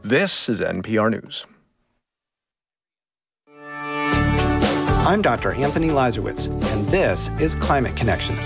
This is NPR News. I'm Dr. Anthony Lazarowitz, and this is Climate Connections.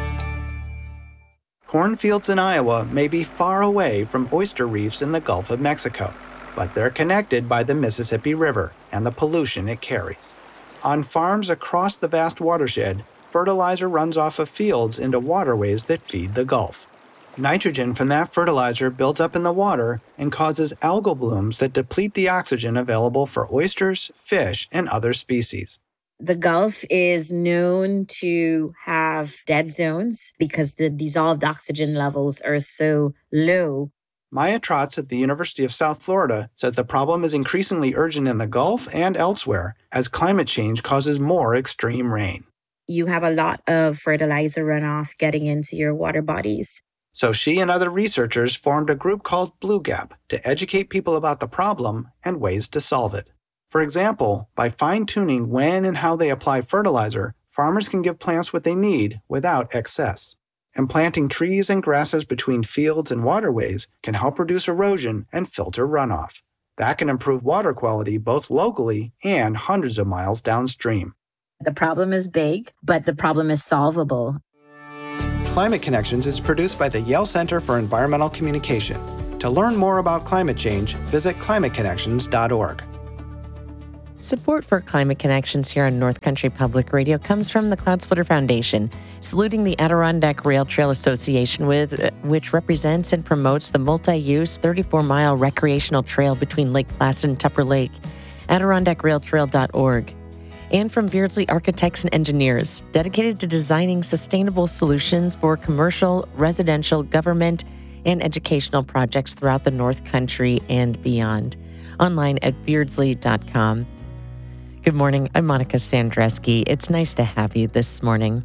Cornfields in Iowa may be far away from oyster reefs in the Gulf of Mexico, but they're connected by the Mississippi River and the pollution it carries. On farms across the vast watershed, fertilizer runs off of fields into waterways that feed the Gulf. Nitrogen from that fertilizer builds up in the water and causes algal blooms that deplete the oxygen available for oysters, fish, and other species. The Gulf is known to have dead zones because the dissolved oxygen levels are so low. Maya Trotz at the University of South Florida says the problem is increasingly urgent in the Gulf and elsewhere as climate change causes more extreme rain. You have a lot of fertilizer runoff getting into your water bodies. So she and other researchers formed a group called Blue Gap to educate people about the problem and ways to solve it. For example, by fine-tuning when and how they apply fertilizer, farmers can give plants what they need without excess. And planting trees and grasses between fields and waterways can help reduce erosion and filter runoff. That can improve water quality both locally and hundreds of miles downstream. The problem is big, but the problem is solvable. Climate Connections is produced by the Yale Center for Environmental Communication. To learn more about climate change, visit climateconnections.org. Support for Climate Connections here on North Country Public Radio comes from the Cloudsplitter Foundation, saluting the Adirondack Rail Trail Association, which represents and promotes the multi-use 34-mile recreational trail between Lake Placid and Tupper Lake, AdirondackRailTrail.org. And from Beardsley Architects and Engineers, dedicated to designing sustainable solutions for commercial, residential, government, and educational projects throughout the North Country and beyond. Online at beardsley.com. Good morning, I'm Monica Sandreski. It's nice to have you this morning.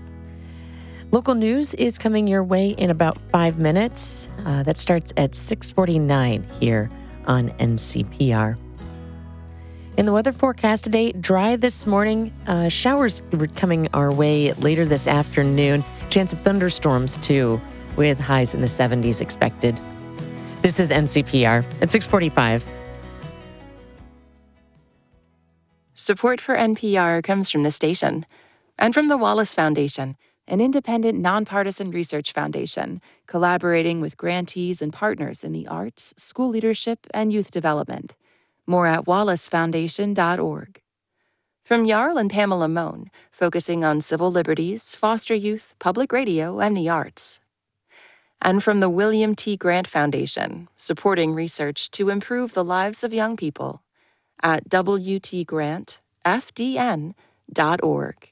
Local news is coming your way in about 5 minutes. That starts at 6:49 here on NCPR. In the weather forecast today, dry this morning. Showers coming our way later this afternoon. Chance of thunderstorms, too, with highs in the 70s expected. This is NCPR at 6:45. Support for NPR comes from the station and from the Wallace Foundation, an independent, nonpartisan research foundation collaborating with grantees and partners in the arts, school leadership, and youth development. More at wallacefoundation.org. From Jarl and Pamela Mohn, focusing on civil liberties, foster youth, public radio, and the arts. And from the William T. Grant Foundation, supporting research to improve the lives of young people at wtgrantfdn.org.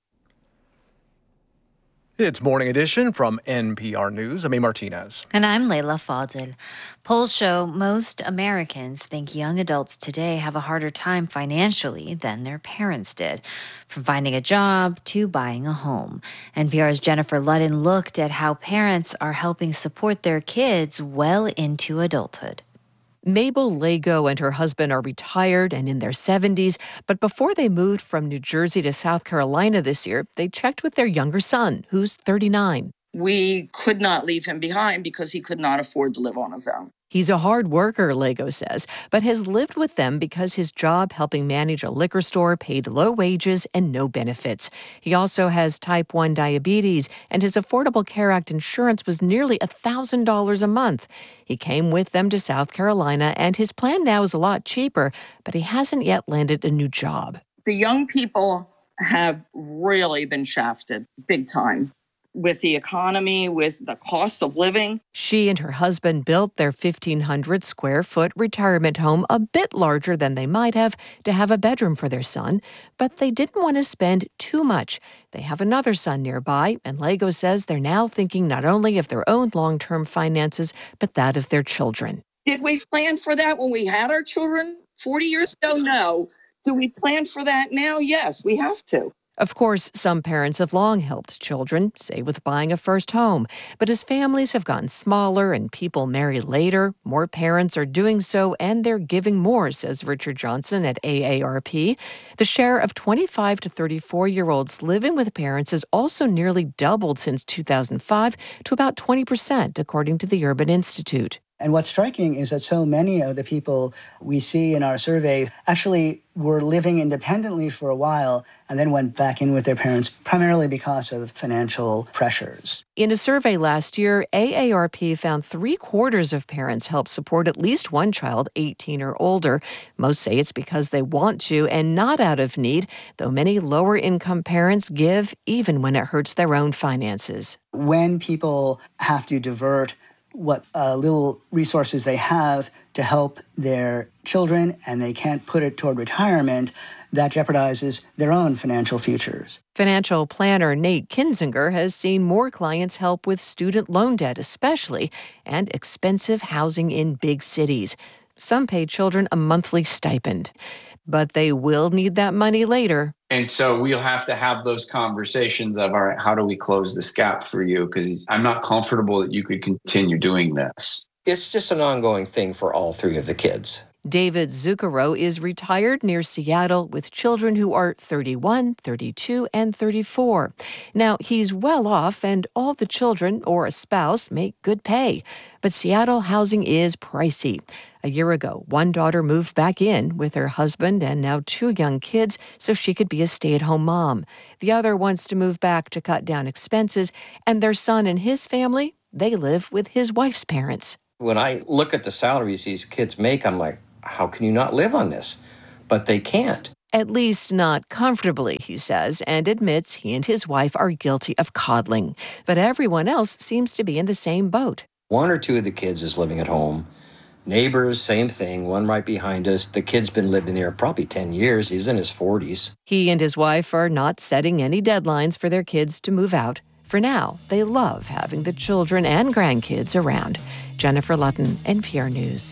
It's Morning Edition from NPR News. I'm A. Martinez. And I'm Layla Fadel. Polls show most Americans think young adults today have a harder time financially than their parents did, from finding a job to buying a home. NPR's Jennifer Ludden looked at how parents are helping support their kids well into adulthood. Mabel Lego and her husband are retired and in their 70s, but before they moved from New Jersey to South Carolina this year, they checked with their younger son, who's 39. We could not leave him behind because he could not afford to live on his own. He's a hard worker, Lego says, but has lived with them because his job helping manage a liquor store paid low wages and no benefits. He also has type 1 diabetes, and his Affordable Care Act insurance was nearly $1,000 a month. He came with them to South Carolina, and his plan now is a lot cheaper, but he hasn't yet landed a new job. The young people have really been shafted big time. With the economy, with the cost of living. She and her husband built their 1,500 square foot retirement home a bit larger than they might have to have a bedroom for their son, but they didn't want to spend too much. They have another son nearby, and Lego says they're now thinking not only of their own long-term finances, but that of their children. Did we plan for that when we had our children 40 years ago? No. Do we plan for that now? Yes, we have to. Of course, some parents have long helped children, say with buying a first home. But as families have gotten smaller and people marry later, more parents are doing so and they're giving more, says Richard Johnson at AARP. The share of 25 to 34-year-olds living with parents has also nearly doubled since 2005 to about 20%, according to the Urban Institute. And what's striking is that so many of the people we see in our survey actually were living independently for a while and then went back in with their parents, primarily because of financial pressures. In a survey last year, AARP found 3/4 of parents help support at least one child 18 or older. Most say it's because they want to and not out of need, though many lower-income parents give even when it hurts their own finances. When people have to divert what little resources they have to help their children and they can't put it toward retirement, that jeopardizes their own financial futures. Financial planner Nate Kinzinger has seen more clients help with student loan debt especially, and expensive housing in big cities. Some pay children a monthly stipend, but they will need that money later. And so we'll have to have those conversations of, all right, how do we close this gap for you? Because I'm not comfortable that you could continue doing this. It's just an ongoing thing for all three of the kids. David Zucchero is retired near Seattle with children who are 31, 32, and 34. Now, he's well off and all the children or a spouse make good pay. But Seattle housing is pricey. A year ago, one daughter moved back in with her husband and now 2 young kids so she could be a stay-at-home mom. The other wants to move back to cut down expenses, and their son and his family, they live with his wife's parents. When I look at the salaries these kids make, I'm like, how can you not live on this? But they can't. At least not comfortably, he says, and admits he and his wife are guilty of coddling. But everyone else seems to be in the same boat. 1 or 2 of the kids is living at home. Neighbors, same thing, one right behind us. The kid's been living there probably 10 years. He's in his 40s. He and his wife are not setting any deadlines for their kids to move out. For now, they love having the children and grandkids around. Jennifer Lutton, NPR News.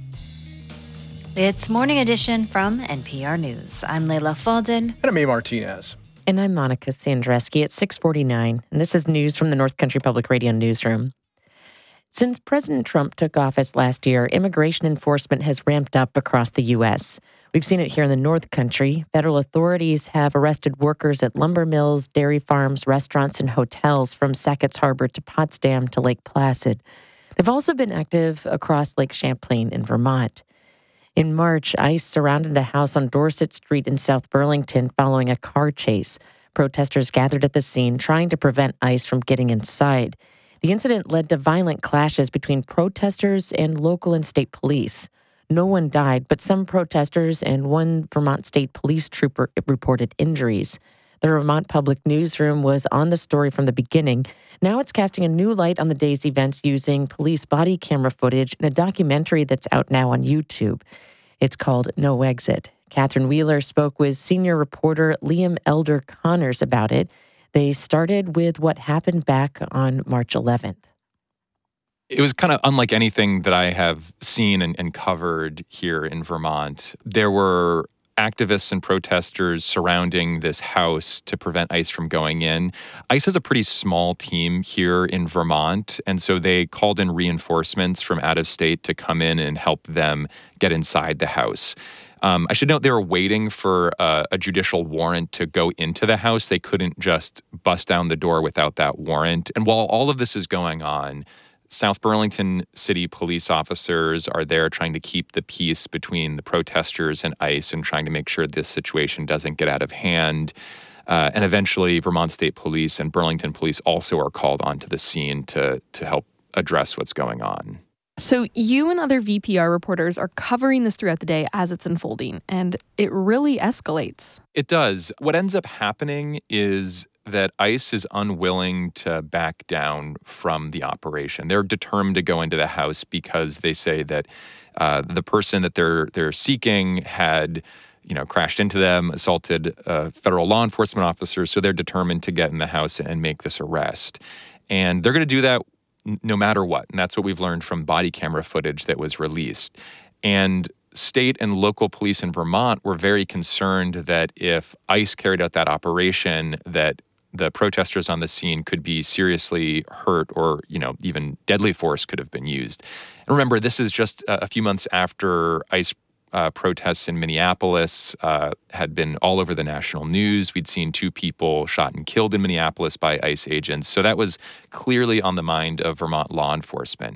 It's Morning Edition from NPR News. I'm Leila Fadel. And I'm A. Martinez. And I'm Monica Sandreski at 6:49. And this is news from the North Country Public Radio newsroom. Since President Trump took office last year, immigration enforcement has ramped up across the U.S. We've seen it here in the North Country. Federal authorities have arrested workers at lumber mills, dairy farms, restaurants, and hotels from Sackett's Harbor to Potsdam to Lake Placid. They've also been active across Lake Champlain in Vermont. In March, ICE surrounded a house on Dorset Street in South Burlington following a car chase. Protesters gathered at the scene, trying to prevent ICE from getting inside. The incident led to violent clashes between protesters and local and state police. No one died, but some protesters and one Vermont State Police trooper reported injuries. The Vermont Public Newsroom was on the story from the beginning. Now it's casting a new light on the day's events using police body camera footage in a documentary that's out now on YouTube. It's called No Exit. Catherine Wheeler spoke with senior reporter Liam Elder Connors about it. They started with what happened back on March 11th. It was kind of unlike anything that I have seen and covered here in Vermont. There were activists and protesters surrounding this house to prevent ICE from going in. ICE has a pretty small team here in Vermont, and so they called in reinforcements from out of state to come in and help them get inside the house. I should note they were waiting for a judicial warrant to go into the house. They couldn't just bust down the door without that warrant. And while all of this is going on, South Burlington City police officers are there trying to keep the peace between the protesters and ICE and trying to make sure this situation doesn't get out of hand. And eventually, Vermont State Police and Burlington Police also are called onto the scene to help address what's going on. So you and other VPR reporters are covering this throughout the day as it's unfolding, and it really escalates. It does. What ends up happening is that ICE is unwilling to back down from the operation. They're determined to go into the house because they say that the person that they're seeking had, crashed into them, assaulted federal law enforcement officers. So they're determined to get in the house and make this arrest. And they're going to do that no matter what. And that's what we've learned from body camera footage that was released. And state and local police in Vermont were very concerned that if ICE carried out that operation, that the protesters on the scene could be seriously hurt or, even deadly force could have been used. And remember, this is just a few months after ICE protests in Minneapolis had been all over the national news. We'd seen 2 people shot and killed in Minneapolis by ICE agents. So that was clearly on the mind of Vermont law enforcement.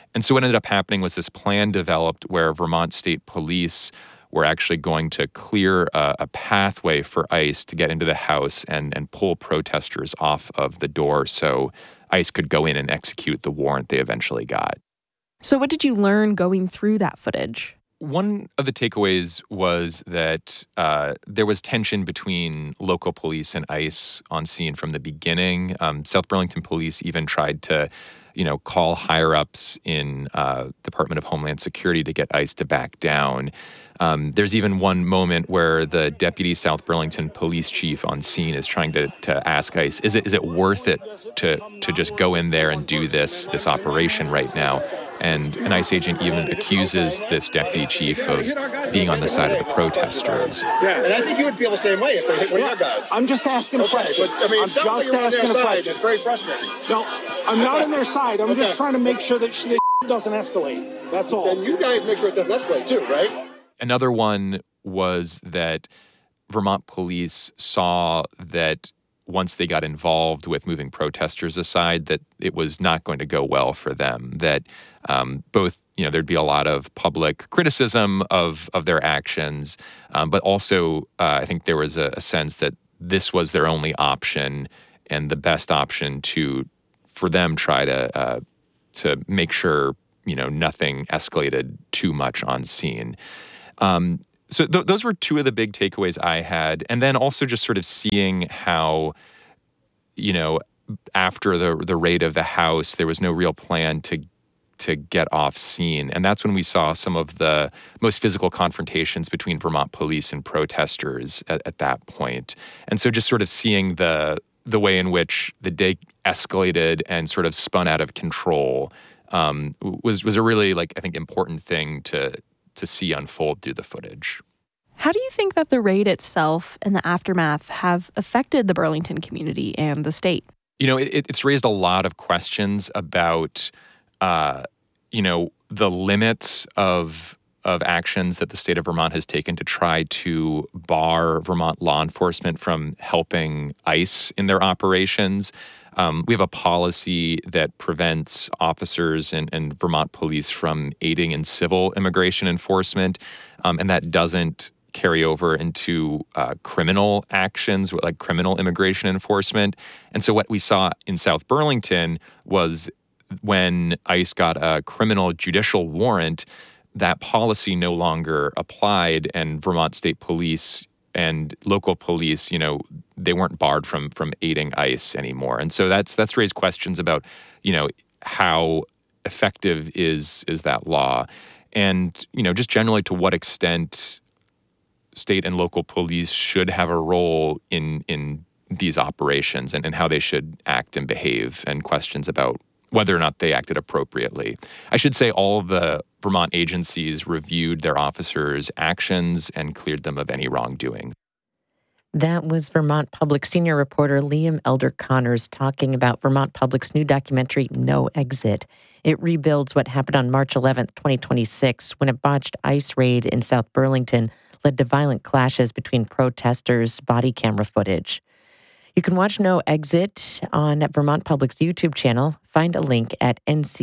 And so what ended up happening was this plan developed where Vermont State Police were actually going to clear a pathway for ICE to get into the house and pull protesters off of the door so ICE could go in and execute the warrant they eventually got. So what did you learn going through that footage? One of the takeaways was that there was tension between local police and ICE on scene from the beginning. South Burlington Police even tried to, call higher-ups in Department of Homeland Security to get ICE to back down. There's even one moment where the deputy South Burlington police chief on scene is trying to ask ICE, is it worth it to just go in there and do this operation right now? And an ICE agent even accuses this deputy chief of being on the side of the protesters. Yeah, and I think you would feel the same way if they hit one of your guys. I'm just asking a question. But, I'm just asking a question. It's very frustrating. No, I'm not on their side. I'm just trying to make sure that this doesn't escalate. That's all. Then you guys make sure it doesn't escalate too, right? Another one was that Vermont police saw that once they got involved with moving protesters aside, that it was not going to go well for them, that both, there'd be a lot of public criticism of their actions, but also I think there was a sense that this was their only option and the best option for them try to make sure, nothing escalated too much on scene. So those were two of the big takeaways I had. And then also just sort of seeing how, after the raid of the house, there was no real plan to get off scene. And that's when we saw some of the most physical confrontations between Vermont police and protesters at that point. And so just sort of seeing the way in which the day escalated and sort of spun out of control was a really, I think, important thing to see unfold through the footage. How do you think that the raid itself and the aftermath have affected the Burlington community and the state? It's raised a lot of questions about, the limits of actions that the state of Vermont has taken to try to bar Vermont law enforcement from helping ICE in their operations. We have a policy that prevents officers and Vermont police from aiding in civil immigration enforcement, and that doesn't carry over into criminal actions, like criminal immigration enforcement. And so what we saw in South Burlington was when ICE got a criminal judicial warrant, that policy no longer applied, and Vermont State Police and local police, they weren't barred from aiding ICE anymore. And so that's raised questions about, how effective is that law? And, just generally to what extent state and local police should have a role in these operations and how they should act and behave, and questions about whether or not they acted appropriately. I should say all the Vermont agencies reviewed their officers' actions and cleared them of any wrongdoing. That was Vermont Public senior reporter Liam Elder Connors talking about Vermont Public's new documentary, No Exit. It rebuilds what happened on March 11th, 2026, when a botched ICE raid in South Burlington led to violent clashes between protesters' body camera footage. You can watch No Exit on Vermont Public's YouTube channel. Find a link at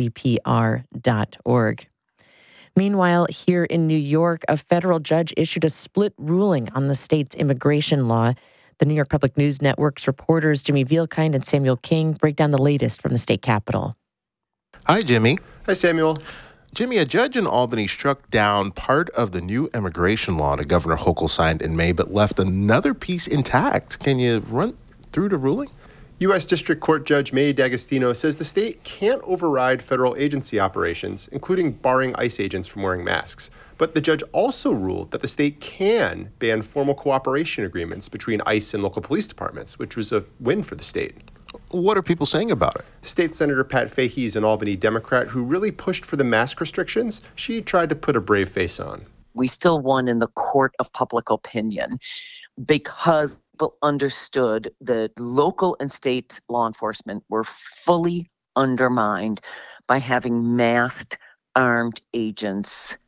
ncpr.org. Meanwhile, here in New York, a federal judge issued a split ruling on the state's immigration law. The New York Public News Network's reporters Jimmy Vielkind and Samuel King break down the latest from the state capitol. Hi, Jimmy. Hi, Samuel. Jimmy, a judge in Albany struck down part of the new immigration law that Governor Hochul signed in May, but left another piece intact. Can you run through the ruling? U.S. District Court Judge May D'Agostino says the state can't override federal agency operations, including barring ICE agents from wearing masks. But the judge also ruled that the state can ban formal cooperation agreements between ICE and local police departments, which was a win for the state. What are people saying about it? State Senator Pat Fahey is an Albany Democrat who really pushed for the mask restrictions. She tried to put a brave face on. We still won in the court of public opinion because people understood that local and state law enforcement were fully undermined by having masked armed agents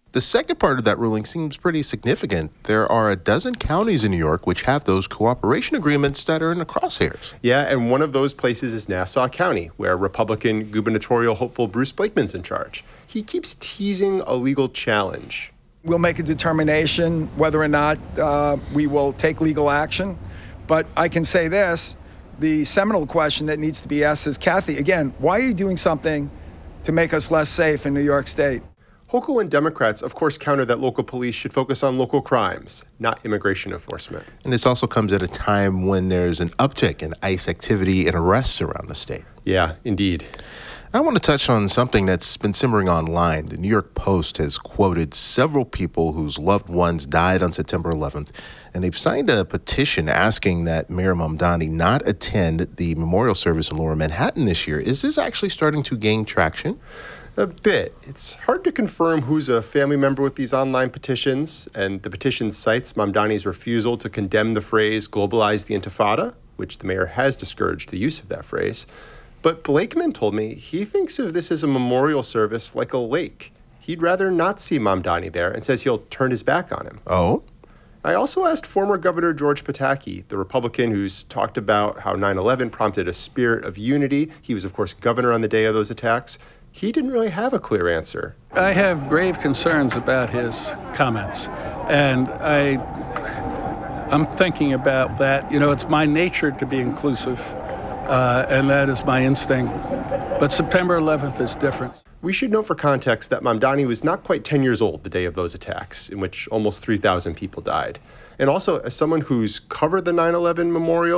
The second part of that ruling seems pretty significant. There are a dozen counties in New York which have those cooperation agreements that are in the crosshairs. Yeah, and one of those places is Nassau County, where Republican gubernatorial hopeful Bruce Blakeman's in charge. He keeps teasing a legal challenge. We'll make a determination whether or not we will take legal action. But I can say this, the seminal question that needs to be asked is, Kathy, again, why are you doing something to make us less safe in New York State? Hochul and Democrats, of course, counter that local police should focus on local crimes, not immigration enforcement. And this also comes at a time when there's an uptick in ICE activity and arrests around the state. Yeah, indeed. I want to touch on something that's been simmering online. The New York Post has quoted several people whose loved ones died on September 11th, and they've signed a petition asking that Mayor Mamdani not attend the memorial service in Lower Manhattan this year. Is this actually starting to gain traction? A bit. It's hard to confirm who's a family member with these online petitions, and the petition cites Mamdani's refusal to condemn the phrase globalize the Intifada, which the mayor has discouraged the use of that phrase. But Blakeman told me he thinks of this as a memorial service like a lake. He'd rather not see Mamdani there and says he'll turn his back on him. Oh? I also asked former Governor George Pataki, the Republican who's talked about how 9/11 prompted a spirit of unity. He was, of course, governor on the day of those attacks. He didn't really have a clear answer. I have grave concerns about his comments, and I'm thinking about that. You know, it's my nature to be inclusive, and that is my instinct. But September 11th is different. We should note for context that Mamdani was not quite 10 years old the day of those attacks, in which almost 3,000 people died. And also, as someone who's covered the 9/11 memorial,